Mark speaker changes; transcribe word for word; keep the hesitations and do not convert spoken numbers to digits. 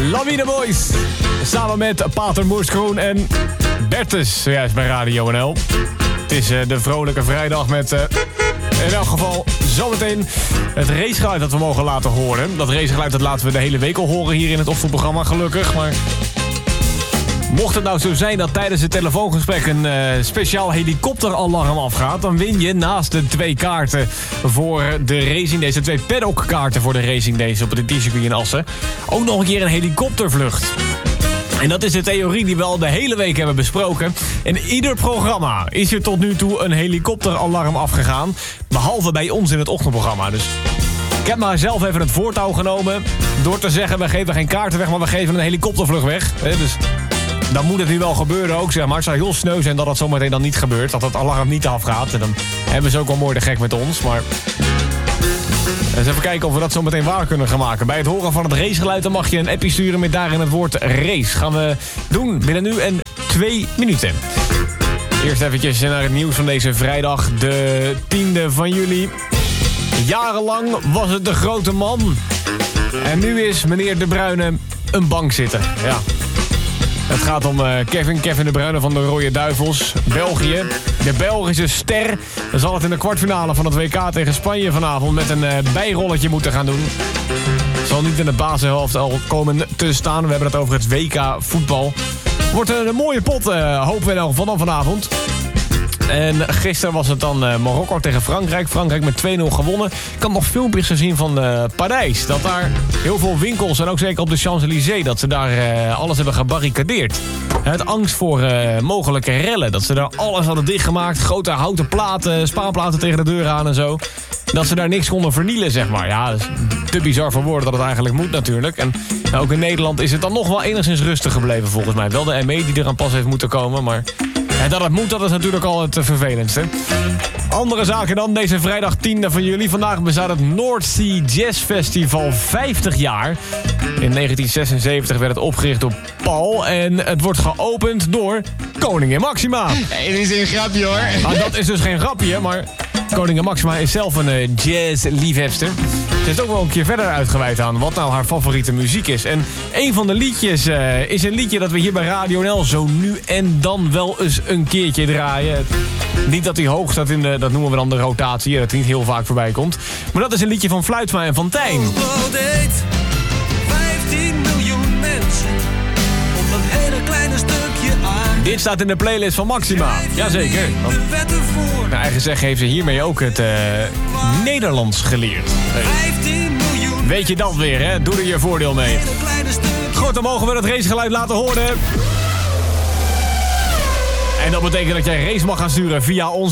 Speaker 1: Lawine Boys. Samen met Pater Moerskroen en Bertus, zojuist bij Radio N L. Het is uh, de vrolijke vrijdag met uh, in elk geval zometeen het racegeluid dat we mogen laten horen. Dat racegeluid dat laten we de hele week al horen hier in het ochtendprogramma, gelukkig. Maar mocht het nou zo zijn dat tijdens het telefoongesprek een uh, speciaal helikopteralarm afgaat, dan win je naast de twee kaarten voor de Racing Days, de twee paddockkaarten voor de Racing Days op het T-circuit in Assen, ook nog een keer een helikoptervlucht. En dat is de theorie die we al de hele week hebben besproken. In ieder programma is er tot nu toe een helikopteralarm afgegaan, behalve bij ons in het ochtendprogramma. Dus ik heb maar zelf even het voortouw genomen door te zeggen, we geven geen kaarten weg, maar we geven een helikoptervlucht weg. Dus dan moet het nu wel gebeuren ook, zeg maar. Het zou heel sneu zijn dat dat zometeen dan niet gebeurt. Dat het alarm niet afgaat. En dan hebben ze ook wel mooi de gek met ons. Maar eens even kijken of we dat zometeen waar kunnen gaan maken. Bij het horen van het racegeluid dan mag je een appje sturen met daarin het woord race. Gaan we doen binnen nu en twee minuten. Eerst eventjes naar het nieuws van deze vrijdag, de tiende van juli. Jarenlang was het de grote man. En nu is meneer De Bruyne een bankzitter. Ja. Het gaat om uh, Kevin, Kevin De Bruyne van de Rode Duivels, België. De Belgische ster zal het in de kwartfinale van het W K tegen Spanje vanavond met een uh, bijrolletje moeten gaan doen. Zal niet in de basishelft al komen te staan. We hebben het over het W K voetbal. Wordt een, een mooie pot, uh, hopen we in elk geval dan vanavond. En gisteren was het dan uh, Marokko tegen Frankrijk. Frankrijk met twee nul gewonnen. Ik had nog filmpjes gezien van uh, Parijs. Dat daar heel veel winkels, en ook zeker op de Champs-Élysées, dat ze daar uh, alles hebben gebarricadeerd. Het angst voor uh, mogelijke rellen. Dat ze daar alles hadden dichtgemaakt. Grote houten platen, spaanplaten tegen de deur aan en zo. Dat ze daar niks konden vernielen, zeg maar. Ja, dat is te bizar voor woorden dat het eigenlijk moet natuurlijk. En nou, ook in Nederland is het dan nog wel enigszins rustig gebleven volgens mij. Wel de M E die eraan pas heeft moeten komen, maar en dat het moet, dat is natuurlijk al het vervelendste. Andere zaken dan, deze vrijdag tiende van juli. Vandaag bestaat het North Sea Jazz Festival vijftig jaar. In negentien zesenzeventig werd het opgericht door Paul. En het wordt geopend door Koningin Maxima.
Speaker 2: Hey, dit is een grapje hoor.
Speaker 1: Nou, dat is dus geen grapje, maar Koningin Maxima is zelf een uh, jazzliefhebster. Ze is ook wel een keer verder uitgeweid aan wat nou haar favoriete muziek is. En een van de liedjes uh, is een liedje dat we hier bij Radio N L zo nu en dan wel eens een keertje draaien. Niet dat hij hoog staat in de, dat noemen we dan de rotatie, dat hij niet heel vaak voorbij komt. Maar dat is een liedje van Fluitsma en van Tijn.
Speaker 3: vijftien miljoen mensen op dat hele kleine stukje aan.
Speaker 1: Dit staat in de playlist van Maxima. Jazeker. Want naar eigen zeggen heeft ze hiermee ook het uh, Nederlands geleerd. Hey. Weet je dat weer, hè? Doe er je voordeel mee. Goed, dan mogen we het racegeluid laten horen. En dat betekent dat jij race mag gaan sturen via ons